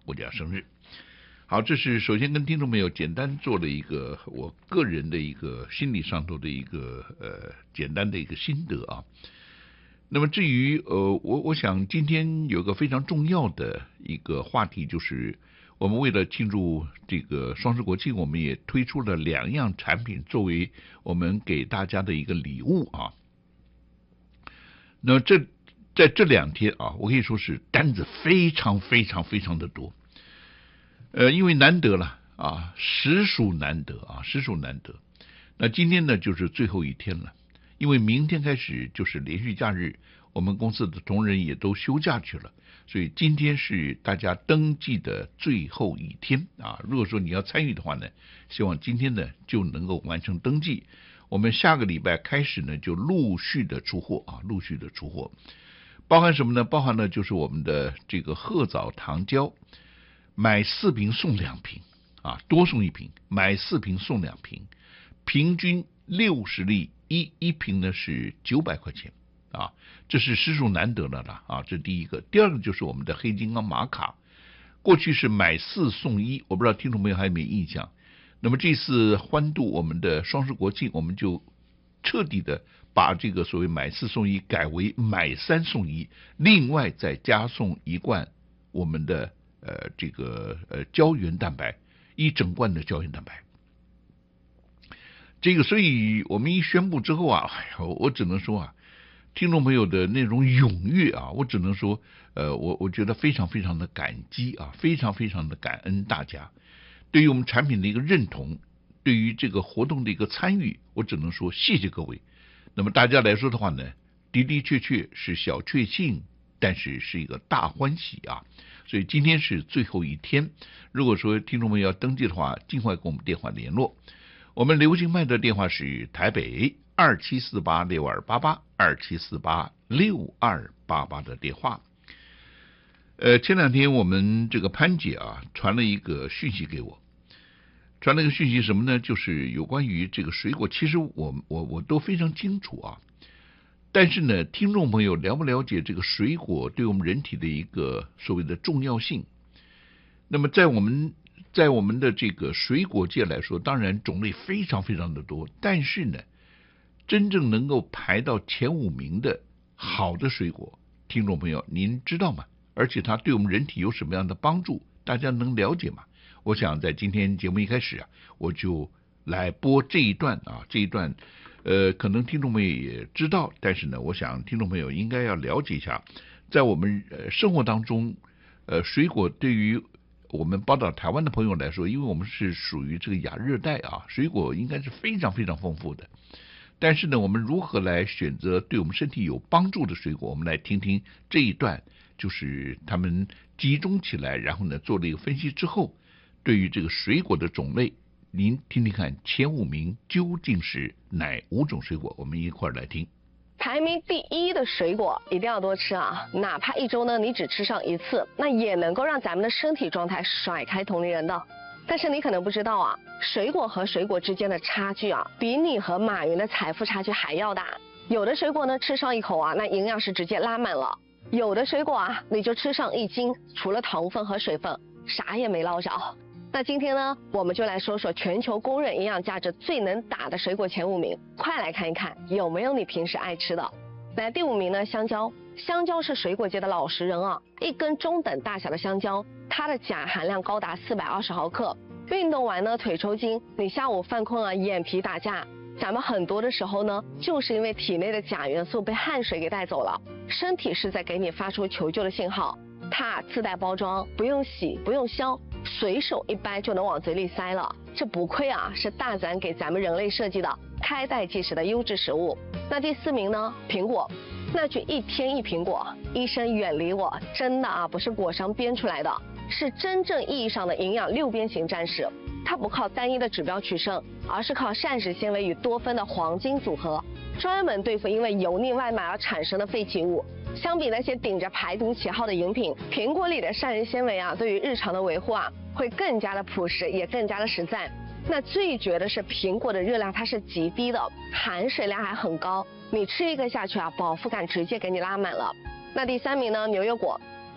国家生日。好，这是首先跟听众朋友简单做了一个我个人的一个心理上头的一个简单的一个心得啊。那么至于我想今天有个非常重要的一个话题，就是我们为了庆祝这个双十国庆，我们也推出了2样产品作为我们给大家的一个礼物啊。那么在这2天啊，我可以说是单子非常的多。因为难得了啊，实属难得。那今天呢，就是最后一天了，因为明天开始就是连续假日，我们公司的同仁也都休假去了，所以今天是大家登记的最后一天啊。如果说你要参与的话呢，希望今天呢就能够完成登记。我们下个礼拜开始呢，就陆续的出货。包含什么呢？包含呢就是我们的这个褐藻糖胶。买4瓶送2瓶啊，多送1瓶，买4瓶送2瓶，平均60粒，一瓶呢是900块钱啊，这是实属难得的了啊，这是第一个。第二个就是我们的黑金刚玛卡，过去是买4送1，我不知道听众朋友还有没有印象。那么这次欢度我们的双十国庆，我们就彻底的把这个所谓买4送1改为买3送1，另外再加送1罐我们的这个胶原蛋白，1整罐的胶原蛋白。这个，所以我们一宣布之后啊，我只能说啊，听众朋友的那种踊跃啊，我只能说，我觉得非常的感激啊，非常的感恩大家对于我们产品的一个认同，对于这个活动的一个参与，我只能说谢谢各位。那么大家来说的话呢，的确是小确幸，但是是一个大欢喜啊。所以今天是最后一天，如果说听众们要登记的话，尽快跟我们电话联络。我们流行派的电话是台北27486288，27486288的电话。前2天我们这个潘姐啊传了一个讯息给我，传了一个讯息什么呢？就是有关于这个水果，其实我都非常清楚啊。但是呢，听众朋友了不了解这个水果对我们人体的一个所谓的重要性？那么在我们的这个水果界来说，当然种类非常的多，但是呢，真正能够排到前5名的好的水果，听众朋友您知道吗？而且它对我们人体有什么样的帮助，大家能了解吗？我想在今天节目一开始啊，我就来播这一段啊，可能听众朋友也知道，但是呢，我想听众朋友应该要了解一下，在我们生活当中，水果对于我们宝岛台湾的朋友来说，因为我们是属于这个亚热带啊，水果应该是非常丰富的。但是呢，我们如何来选择对我们身体有帮助的水果？我们来听听这一段，就是他们集中起来，然后呢做了一个分析之后，对于这个水果的种类，您听听看前5名究竟是哪5种水果？我们一块儿来听。 排名第1的水果一定要多吃啊，哪怕1周呢你只吃上1次，那也能够让咱们的身体状态甩开同龄人的。但是你可能不知道啊，水果和水果之间的差距啊，比你和马云的财富差距还要大。有的水果呢吃上1口啊，那营养是直接拉满了；有的水果啊，你就吃上1斤，除了糖分和水分，啥也没捞着。那今天呢，我们就来说说全球公认营养价值最能打的水果前5名，快来看一看有没有你平时爱吃的。来，第5名呢，香蕉。香蕉是水果界的老实人啊，一根中等大小的香蕉，它的钾含量高达420毫克。运动完呢，腿抽筋，你下午犯困啊，眼皮打架，咱们很多的时候呢，就是因为体内的钾元素被汗水给带走了，身体是在给你发出求救的信号。它自带包装，不用洗，不用削，随手一掰就能往嘴里塞了。这不愧啊，是大自然给咱们人类设计的开袋即食的优质食物。那第4名呢，苹果。那句1天1苹果，医生远离我，真的啊，不是果商编出来的，是真正意义上的营养6边形战士。它不靠单一的指标取胜，而是靠膳食纤维与多酚的黄金组合，专门对付因为油腻外卖而产生的废弃物。相比那些顶着排毒旗号的饮品，苹果里的膳食纤维啊，对于日常的维护啊，会更加的朴实，也更加的实在。那最绝的是苹果的热量它是极低的，含水量还很高，你吃1个下去啊，饱腹感直接给你拉满了。那第3名呢，牛油果。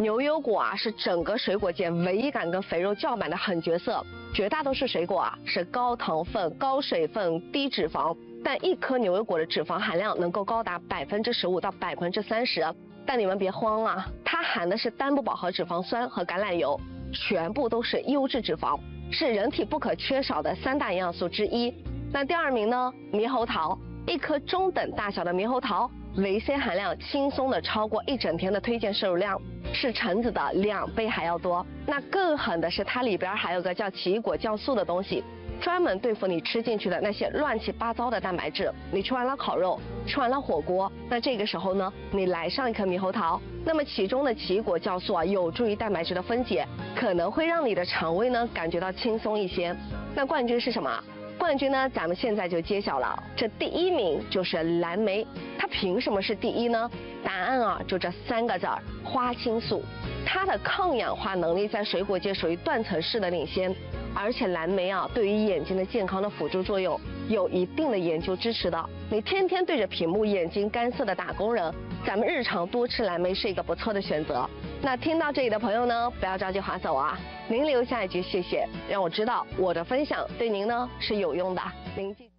牛油果啊是整个水果界唯一敢跟肥肉叫板的狠角色。绝大多数水果啊是高糖分、高水分、低脂肪，但一颗牛油果的脂肪含量能够高达15%到30%。但你们别慌啊，它含的是单不饱和脂肪酸和橄榄油，全部都是优质脂肪，是人体不可缺少的3大营养素之一。那第2名呢？猕猴桃，一颗中等大小的猕猴桃，维 C 含量轻松的超过一整天的推荐摄入量，是橙子的2倍还要多。那更狠的是，它里边还有个叫奇异果酵素的东西，专门对付你吃进去的那些乱七八糟的蛋白质。你吃完了烤肉，吃完了火锅，那这个时候呢，你来上一颗猕猴桃，那么其中的奇异果酵素啊，有助于蛋白质的分解，可能会让你的肠胃呢感觉到轻松一些。那冠军是什么？冠军呢，咱们现在就揭晓了，这第1名就是蓝莓。它凭什么是第1呢？答案啊，就这3个字儿：花青素。它的抗氧化能力在水果界属于断层式的领先，而且蓝莓啊，对于眼睛的健康的辅助作用有一定的研究支持的。你天天对着屏幕，眼睛干涩的打工人，咱们日常多吃蓝莓是一个不错的选择。那听到这里的朋友呢，不要着急划走啊，您留下一句谢谢，让我知道我的分享对您呢是有用的。您记。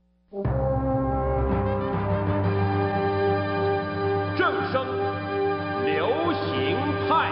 正声流行派。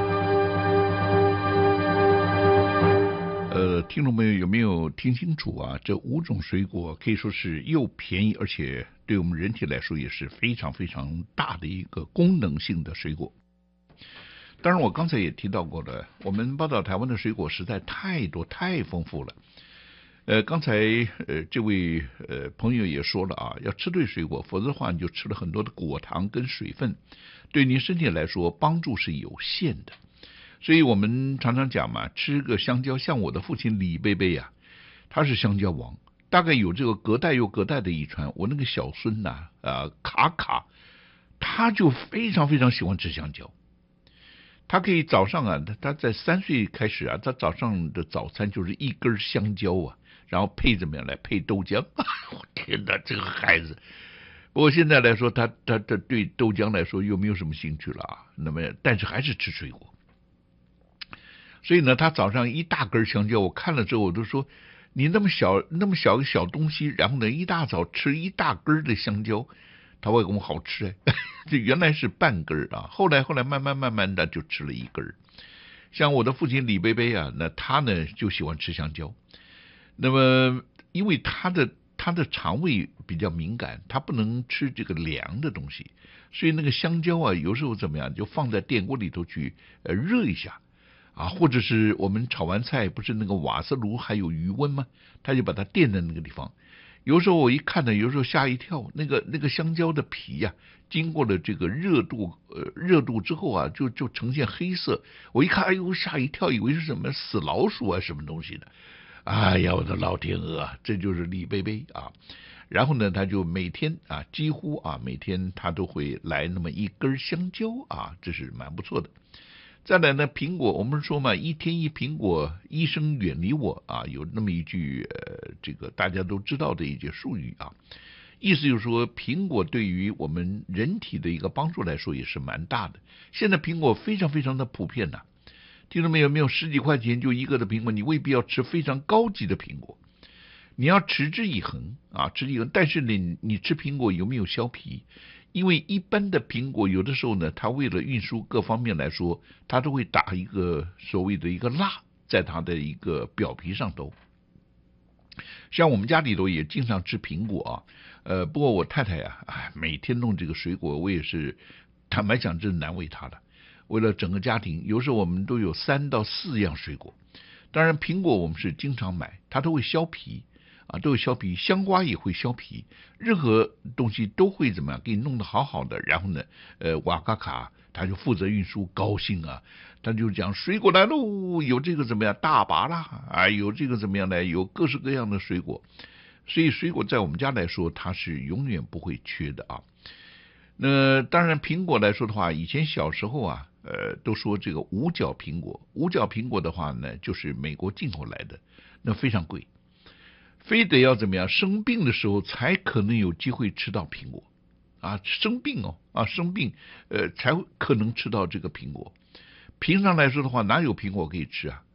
听众朋友有没有听清楚啊？这5种水果可以说是又便宜，而且对我们人体来说也是非常非常大的一个功能性的水果。当然我刚才也提到过了，我们宝岛台湾的水果实在太多太丰富了。刚才这位朋友也说了啊，要吃对水果，否则的话你就吃了很多的果糖跟水分，对您身体来说帮助是有限的。所以我们常常讲嘛，吃个香蕉，像我的父亲李贝贝啊，他是香蕉王，大概有这个隔代又隔代的遗传。我那个小孙呐，卡卡，他就非常非常喜欢吃香蕉。他可以早上啊，他在3岁开始啊，他早上的早餐就是1根香蕉啊，然后配怎么样来配豆浆。天哪，这个孩子！不过现在来说，他对豆浆来说又没有什么兴趣了啊。那么，但是还是吃水果。所以呢，他早上一大根香蕉，我看了之后我都说，你那么小个小东西，然后呢一大早吃一大根的香蕉，他会跟我好吃哎。这原来是半根啊，后来慢慢的就吃了1根。像我的父亲李贝贝啊，那他呢就喜欢吃香蕉。那么因为他的肠胃比较敏感，他不能吃这个凉的东西，所以那个香蕉啊，有时候怎么样就放在电锅里头去热一下。啊，或者是我们炒完菜不是那个瓦斯炉还有余温吗？他就把它垫在那个地方。有时候我一看呢，有时候吓一跳，那个香蕉的皮呀，经过了这个热度之后啊，就呈现黑色。我一看，哎呦，吓一跳，以为是什么死老鼠啊，什么东西的。哎呀，我的老天鹅啊，这就是李贝贝啊。然后呢，他就每天啊，几乎啊每天他都会来那么1根香蕉啊，这是蛮不错的。再来呢，苹果，我们说嘛，一天一苹果，医生远离我啊，有那么一句这个大家都知道的一句术语啊，意思就是说，苹果对于我们人体的一个帮助来说也是蛮大的。现在苹果非常非常的普遍呐，听到没有？10几块钱就1个的苹果，你未必要吃非常高级的苹果，你要持之以恒啊，持之以恒。但是你吃苹果有没有削皮？因为一般的苹果有的时候呢，它为了运输各方面来说，它都会打一个所谓的一个蜡在它的一个表皮上头。像我们家里头也经常吃苹果啊，不过我太太呀，每天弄这个水果，我也是坦白讲，真难为她了。为了整个家庭，有时候我们都有3到4样水果，当然苹果我们是经常买，它都会削皮。啊，都有削皮，香瓜也会削皮，任何东西都会怎么样给你弄得好好的。然后呢，瓦卡卡他就负责运输，高兴啊，他就讲水果来喽，有这个怎么样大把啦，啊，有这个怎么样呢？有各式各样的水果，所以水果在我们家来说，它是永远不会缺的啊。那当然，苹果来说的话，以前小时候啊，都说这个五角苹果，五角苹果的话呢，就是美国进口来的，那非常贵。非得要怎么样生病的时候才可能有机会吃到苹果啊，生病才可能吃到这个苹果。 平常来说的话，哪有苹果可以吃啊？